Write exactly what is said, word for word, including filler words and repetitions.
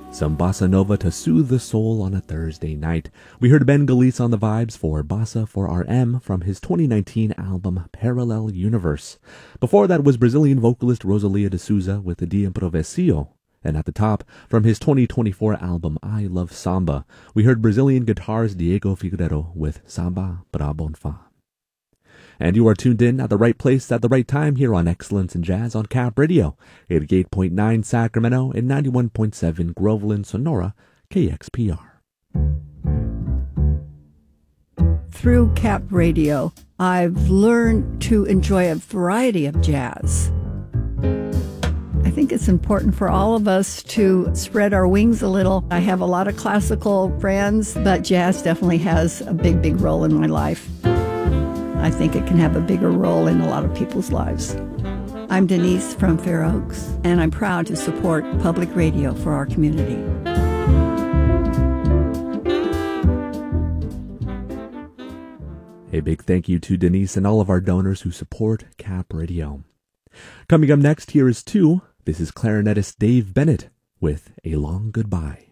Some bossa nova to soothe the soul on a Thursday night. We heard Ben Galice on the vibes for Bossa for R M from his twenty nineteen album Parallel Universe. Before that was Brazilian vocalist Rosalia de Souza with De Improvisação. And at the top, from his twenty twenty-four album I Love Samba, we heard Brazilian guitarist Diego Figueiredo with Samba Pra Bonfá. And you are tuned in at the right place at the right time here on Excellence in Jazz on Cap Radio, eighty-eight point nine Sacramento and ninety-one point seven Groveland, Sonora, K X P R. Through Cap Radio, I've learned to enjoy a variety of jazz. I think it's important for all of us to spread our wings a little. I have a lot of classical friends, but jazz definitely has a big, big role in my life. I think it can have a bigger role in a lot of people's lives. I'm Denise from Fair Oaks, and I'm proud to support public radio for our community. A big thank you to Denise and all of our donors who support Cap Radio. Coming up next, here is two. This is clarinetist Dave Bennett with A Long Goodbye.